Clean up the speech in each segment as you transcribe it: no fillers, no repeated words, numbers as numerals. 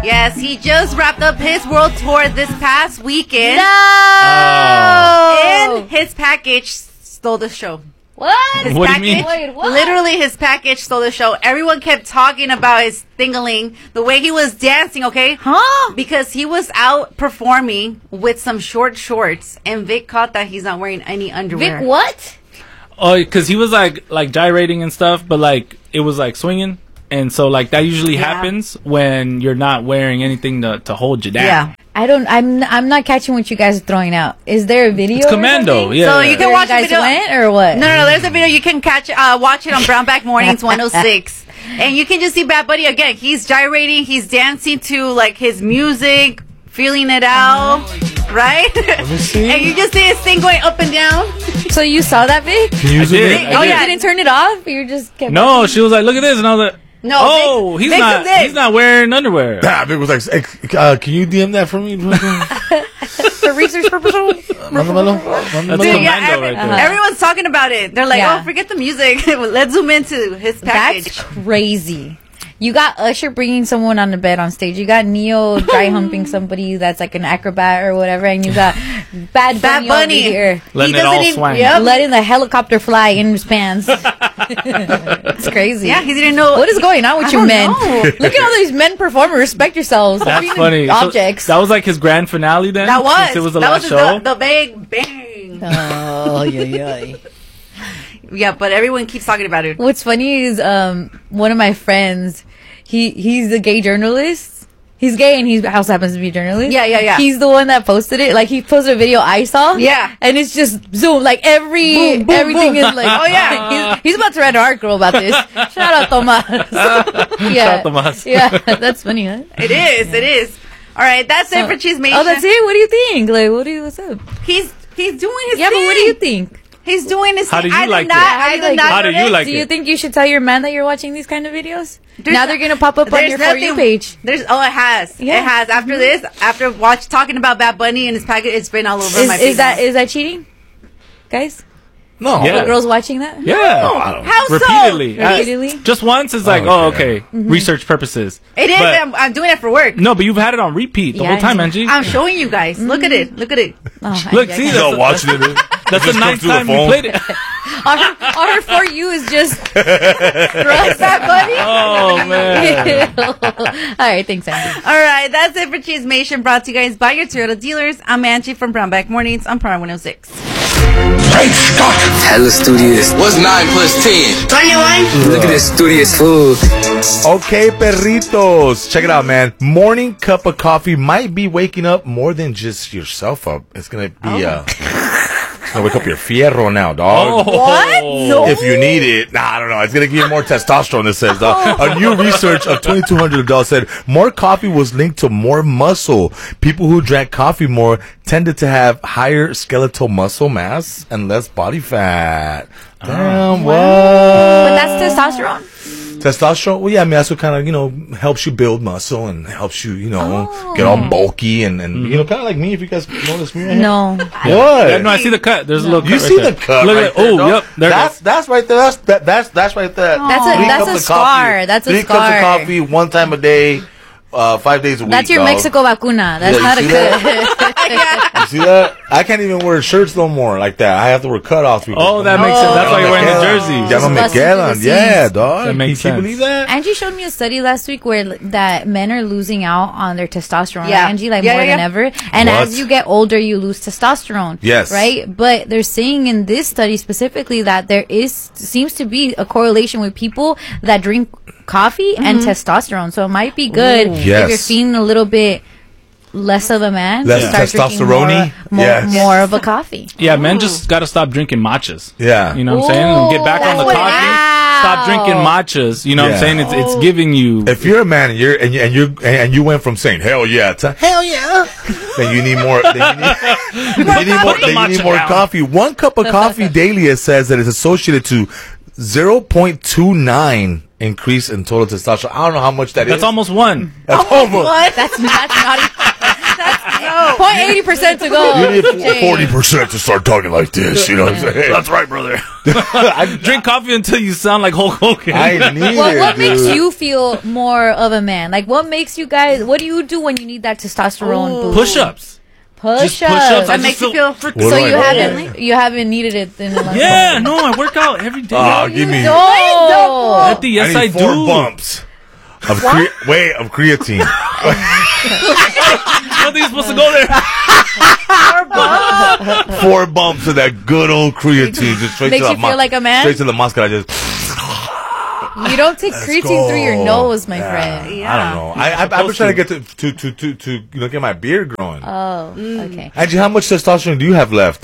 Yes, he just wrapped up his world tour this past weekend. No! And his package stole the show. What? His What do you package, mean? Wait, what? Literally, his package stole the show. Everyone kept talking about his thingling, the way he was dancing, okay? Huh? Because he was out performing with some short shorts, and Vic caught that he's not wearing any underwear. Vic, what? Oh, because he was like gyrating and stuff, but like it was like swinging, and so like that usually happens when you're not wearing anything to hold you down. Yeah. I'm not catching what you guys are throwing out. Is there a video? It's Commando. or Yeah. So you can Where watch you the guys video. went or what? No, there's a video. You can watch it on Brownback Mornings 106. And you can just see Bad Bunny again. He's gyrating. He's dancing to like his music, feeling it out. Right? Let me see. And you just see his thing going up and down. So you saw that, Vic? Can you use I it? did. Vic? I Oh, did. yeah. You didn't turn it off? You just kept No, she was like, "Look at this," and I was like, No. "Oh, Vic did this. he's not wearing underwear." Nah, Vic was like, hey, can you DM that for me? for research purposes. Mándamelo. That's Dude, Commando yeah, right there. everyone's talking about it. They're like, Yeah. oh, forget the music. Let's zoom into his package. That's crazy. You got Usher bringing someone on the bed on stage. You got Neo dry humping somebody that's like an acrobat or whatever, and you got Bad Bunny, Bunny. over here Letting He it all doesn't even- swing. Yep. letting the helicopter fly in his pants. It's crazy. Yeah, he didn't know. What is going on with I you don't men? know. Look at all these men performing. Respect yourselves. That's Being funny. So Objects. that was like his grand finale then. That was. Since it was the that last was show. the big bang. Oh, yeah. Yeah, but everyone keeps talking about it. What's funny is one of my friends, he's a gay journalist. He's gay and he also happens to be a journalist. Yeah. He's the one that posted it. Like he posted a video I saw. Yeah. And it's just zoom. Like everything is like, Oh, yeah. he's about to write an article about this. Shout out Tomas. Yeah. out Tomas. Yeah. That's funny, huh? It is. All right, that's it for Cheese Mation. Oh, that's it? What do you think? Like, what's up? He's doing his Yeah, thing. but what do you think? He's doing his How thing. do you I like did not, it? I did not How do you notice. like Do you it? think you should tell your man that you're watching these kind of videos? There's Now no- they're going to pop up on There's your For You nothing- page. It has. Yeah. It has. After this, after talking about Bad Bunny and his package, it's been all over my Is feed. that cheating? Guys? No. Yeah. The girls watching that? Yeah. I don't. How so? Repeatedly. Repeatedly? Just once is like, Oh, oh, okay. okay. Research purposes. It is. But- I'm doing it for work. No, but you've had it on repeat the Yeah, whole time, Angie. I'm showing you guys. Look at it. Look at it. Oh, Look, I see, can't. He's all watching it. That's the Just ninth comes through the time you phone. played it. Our For You is just... Bad Bunny. Oh, man. All right, thanks, Andy. All right, that's it for Cheese Mation, brought to you guys by your Toyota dealers. I'm Angie from Brownback Mornings on Prime 106. Hella studious. What's 9 plus 10? 21. Look at this studious food. Okay, perritos. Check it out, man. Morning cup of coffee might be waking up more than just yourself up. It's going to be, it's going to wake up your fierro now, dog. What? No. If you need it, I don't know. It's going to give you more testosterone, it says. A new research of 2,200 adults said more coffee was linked to more muscle. People who drank coffee more tended to have higher skeletal muscle mass and less body fat. Damn, what? But that's testosterone? Testosterone? Well, yeah, I mean, that's what kind of, helps you build muscle and helps you, get all bulky and kind of like me, if you guys notice me right here. No. What? Yeah, no, I see the cut. There's a little You cut see right the there. cut Look right at, there, oh, dog? yep. There it That's right there. That's right there. That's a scar. That's a Three cups scar. of coffee, 1 time a day, 5 days a week. That's your dog. Mexico vacuna. That's Yeah, not a you see good. You see that? I can't even wear shirts no more like that. I have to wear cutoffs. Oh, that makes sense. That's why you're wearing the jersey. Ya no me Busting through quedan. the Yeah, seams. dog. That makes Can you sense. believe that? Angie showed me a study last week where that men are losing out on their testosterone. Yeah. Right, Angie, more Yeah. than ever. And What? as you get older, you lose testosterone. Yes. Right? But they're saying in this study specifically that there seems to be a correlation with people that drink coffee and testosterone. So it might be good if Yes. you're feeling a little bit less of a man. Less to start drinking testosterone-y? more, Yes. more of a coffee. Yeah, men just got to stop drinking matchas. Yeah. You know what I'm saying? And get back on the what- coffee. Wow. Stop drinking matchas. You know what I'm saying? It's giving you. If you're a man and you went from saying hell yeah to hell yeah, then you need more. Then you need more coffee. 1 cup of coffee daily, it says that is associated to 0.29 increase in total testosterone. I don't know how much that is. That's almost one. That's almost. That's not even. 0.80% to go. You need 40% to start talking like this. You know what I'm saying? That's right, brother. Drink coffee until you sound like Hulk Hogan. I need Well, it, what dude. makes you feel more of a man? Like, what makes you guys? What do you do when you need that testosterone boost? Push-ups. Push-ups. Just push-ups. That makes you feel What So do I you haven't needed it in a long Yeah, no, I work out every day. Oh, give me. No. At the yes, I I need 4 do. bumps of creatine. I don't think you're supposed to go there. 4 bumps of that good old creatine. Just straight Makes to you the feel like a man? Straight to the muscle. I just. You don't take creatine through your nose, my friend. I don't know. I've been trying to get to get my beard growing. Oh, okay. Angie, how much testosterone do you have left?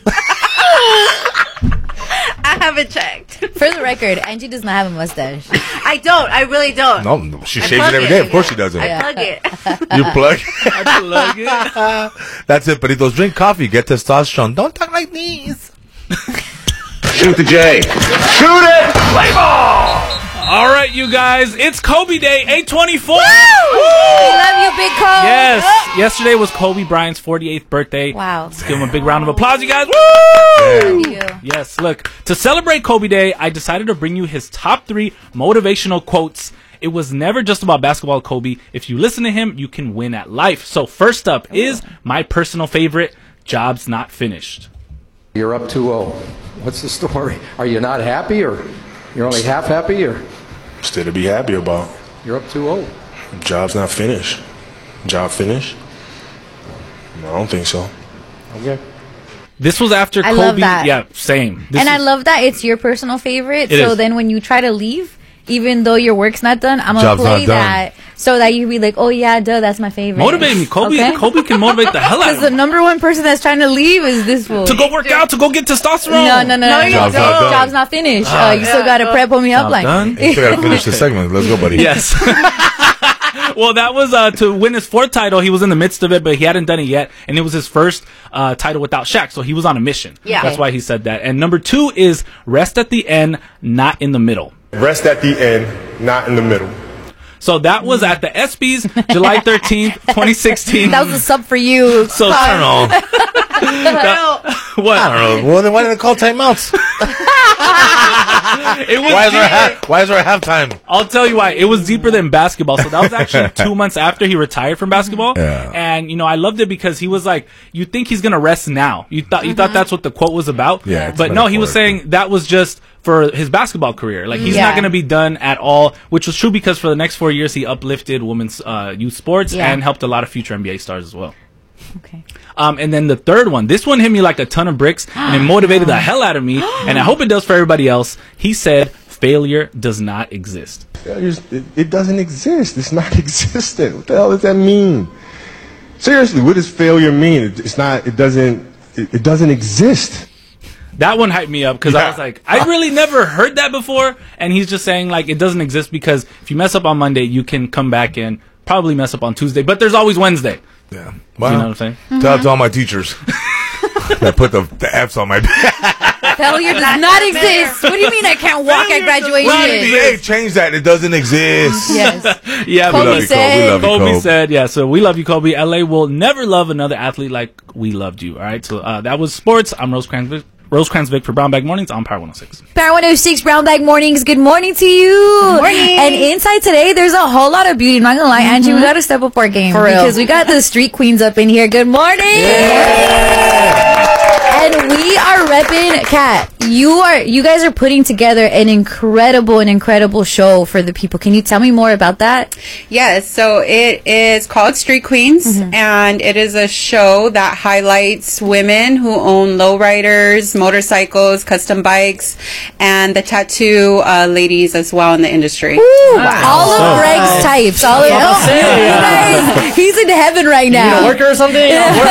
I haven't checked. For the record, Angie does not have a mustache. I don't. I really don't. No, she I shaves plug it every day. Of course she doesn't. I plug it. You plug. I plug it. That's it, Peritos. Drink coffee. Get testosterone. Don't talk like these. Shoot the J. Shoot it! Play ball! All right, you guys. It's Kobe Day, 8/24. We love you, Big Kobe. Yes. Yesterday was Kobe Bryant's 48th birthday. Wow. Let's give him a big round of applause, you guys. Woo! Thank you. Yes, look, to celebrate Kobe Day, I decided to bring you his top 3 motivational quotes. It was never just about basketball, Kobe. If you listen to him, you can win at life. So first up is my personal favorite, job's not finished. You're up 2-0. What's the story? Are you not happy, or you're only half happy, or Still to be happy about. you're up 2-0? Job's not finished. Job finished? No, I don't think so. Okay. This was after I Kobe. love that. Yeah, same. This And I is- love that it's your personal favorite. It So is. then when you try to leave, even though your work's not done, I'm going to Job's play not done. that so that you can be like, oh, yeah, duh, that's my favorite. Motivate me, Kobe. Okay? Kobe can motivate the hell out Because of the me. number one person that's trying to leave is this fool. To go work out, to go get testosterone. No, you Job's don't. not done. Job's not finished. You still got to prep on me Job upline. done. You still gotta finish the segment. Let's go, buddy. Yes. Well, that was to win his 4th title. He was in the midst of it, but he hadn't done it yet, and it was his first title without Shaq. So he was on a mission. Yeah. That's why he said that. And number 2 is rest at the end, not in the middle. Rest at the end, not in the middle. So that was at the ESPYs, July 13th, 2016. That was a sub for you. So I don't know. what? I don't know. Well, then why didn't they call timeouts? It was Why is there deeper- why is there a halftime? I'll tell you why. It was deeper than basketball. So that was actually 2 months after he retired from basketball. Yeah. And I loved it because he was like, you think he's gonna rest now. You thought that's what the quote was about. Yeah, it's But no, he was metaphoric. saying that was just for his basketball career. Like he's Yeah. not gonna be done at all, which was true because for the next 4 years he uplifted women's youth sports Yeah. and helped a lot of future NBA stars as well. Okay. And then the third one, this one hit me like a ton of bricks and it motivated the hell out of me. And I hope it does for everybody else. He said, failure does not exist. It doesn't exist. It's not existent. What the hell does that mean? Seriously, what does failure mean? It's not. It doesn't exist. That one hyped me up because I Yeah. was like, I really never heard that before. And he's just saying like, it doesn't exist because if you mess up on Monday, you can come back and probably mess up on Tuesday, but there's always Wednesday. Yeah. You know what I'm saying? Tell it to all my teachers. I put the F's on my Failure does not exist. What do you mean I can't walk at graduation? Hey, change that. It doesn't exist. Yes. Yeah, Kobe but love you, Kobe. We love you, Kobe Kobe. said, yeah, so we love you, Kobe. LA will never love another athlete like we loved you. All right. So that was sports. I'm Rosecrans Vic for Brown Bag Mornings on Power 106. Power 106 Brown Bag Mornings. Good morning to you. Morning. And inside today, there's a whole lot of beauty. I'm not gonna lie, Angie, we gotta step up our game For real. because we got the street queens up in here. Good morning. And we are repping Kat. You guys are putting together an incredible show for the people. Can you tell me more about that? Yes, so it is called Street Queens, and it is a show that highlights women who own lowriders, motorcycles, custom bikes, and the tattoo ladies as well in the industry. All of Greg's types. All of you guys, he's in heaven right now. Worker or something?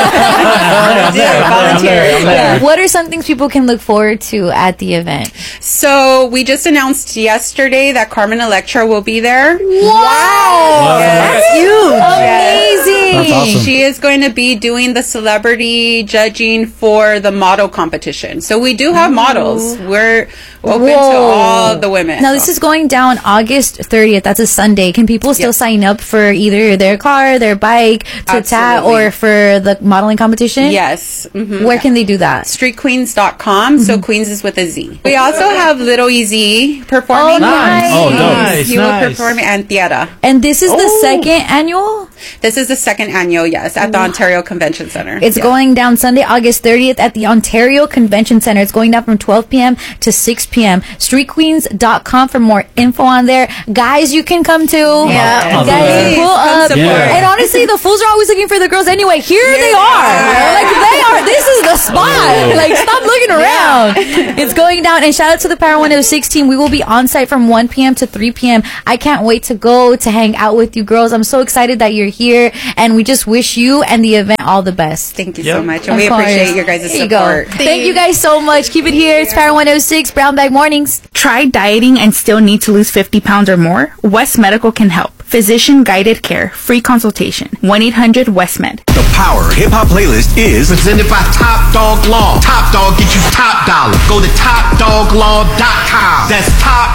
Volunteer. What are some things people can look forward to at the event? So we just announced yesterday that Carmen Electra will be there. Wow! That's huge. Amazing. That's awesome. She is going to be doing the celebrity judging for the model competition. So we do have models. We're open to all the women. Now, this is going down August 30th. That's a Sunday. Can people still sign up for either their car, their bike, to tat, or for the modeling competition? Yes. Mm-hmm. Where can they do that? StreetQueens.com. So Queens is with a Z. We also have Little Easy performing. Oh, nice. Oh, nice. He will perform, and Tiara. And this is the second annual? This is the second annual, yes, at the Ontario Convention Center. It's going down Sunday, August 30th at the Ontario Convention Center. It's going down from 12 p.m. to 6 p.m. StreetQueens.com for more info on there. Guys, you can come too. Yeah. Guys, pull up. Yeah. And honestly, the fools are always looking for the girls anyway. Here they are. Like, they are. This is the spot. Like, stop looking around. It's going down. And shout out to the Power 106 team. We will be on site from 1 p.m. to 3 p.m. I can't wait to go to hang out with you girls. I'm so excited that you're here. And we just wish you and the event all the best. Thank you so much. And we appreciate your guys' There you support. go. Thank you guys so much. Keep it here. It's Power 106, Brown Bag Mornings. Tried dieting and still need to lose 50 pounds or more? West Medical can help. Physician-guided care. Free consultation. 1-800-WESTMED. The Power Hip Hop Playlist is presented by Top Dog Law. Top Dog get you top dollar. Go to TopDogLaw.com. That's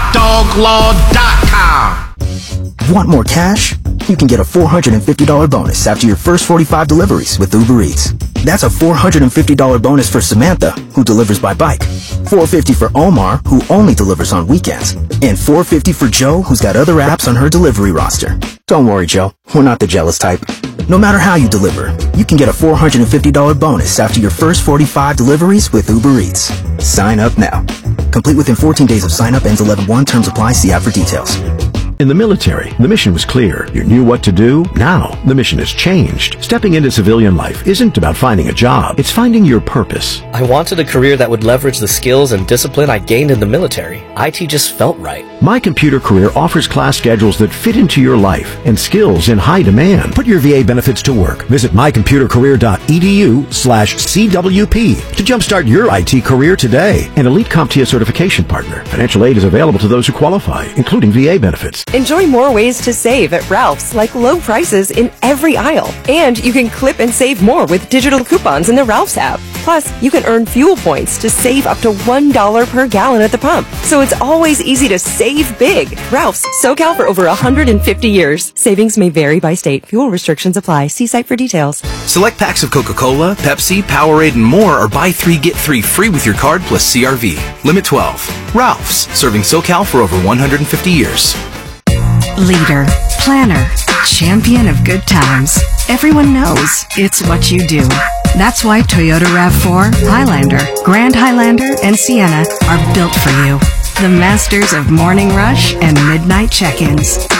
TopDogLaw.com. Want more cash? You can get a $450 bonus after your first 45 deliveries with Uber Eats. That's a $450 bonus for Samantha, who delivers by bike. $450 for Omar, who only delivers on weekends. And $450 for Joe, who's got other apps on her delivery roster. Don't worry, Joe. We're not the jealous type. No matter how you deliver, you can get a $450 bonus after your first 45 deliveries with Uber Eats. Sign up now. Complete within 14 days of sign up. Ends 11/1. Terms apply. See app for details. In the military, the mission was clear. You knew what to do. Now, the mission has changed. Stepping into civilian life isn't about finding a job. It's finding your purpose. I wanted a career that would leverage the skills and discipline I gained in the military. IT just felt right. My Computer Career offers class schedules that fit into your life and skills in high demand. Put your VA benefits to work. Visit mycomputercareer.edu/CWP to jumpstart your IT career today. An elite CompTIA certification partner. Financial aid is available to those who qualify, including VA benefits. Enjoy more ways to save at Ralph's, like low prices in every aisle. And you can clip and save more with digital coupons in the Ralph's app. Plus, you can earn fuel points to save up to $1 per gallon at the pump. So it's always easy to save big. Ralph's, SoCal for over 150 years. Savings may vary by state. Fuel restrictions apply. See site for details. Select packs of Coca-Cola, Pepsi, Powerade, and more, or buy 3 get 3 free with your card plus CRV. Limit 12. Ralph's, serving SoCal for over 150 years. Leader, planner, champion of good times. Everyone knows it's what you do. That's why Toyota RAV4, Highlander, Grand Highlander, and Sienna are built for you. The masters of morning rush and midnight check-ins.